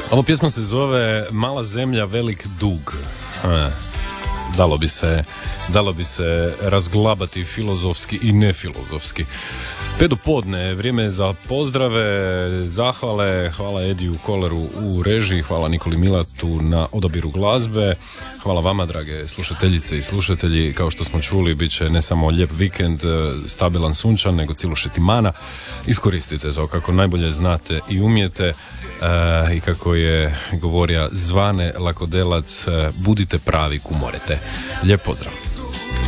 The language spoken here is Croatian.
Ova pjesma se zove Mala zemlja, velik dug. Dalo bi se razglabati filozofski i nefilozofski. 5 do podne, vrijeme je za pozdrave, zahvale. Hvala Ediju Koleru u režiji, hvala Nikoli Milatu na odabiru glazbe, hvala vama drage slušateljice i slušatelji. Kao što smo čuli, bit će ne samo lijep vikend, stabilan, sunčan, nego cijelo šetimana. Iskoristite to kako najbolje znate i umijete, i kako je govorio Zvane Lakodelac, budite pravi kumorete. Lijep pozdrav.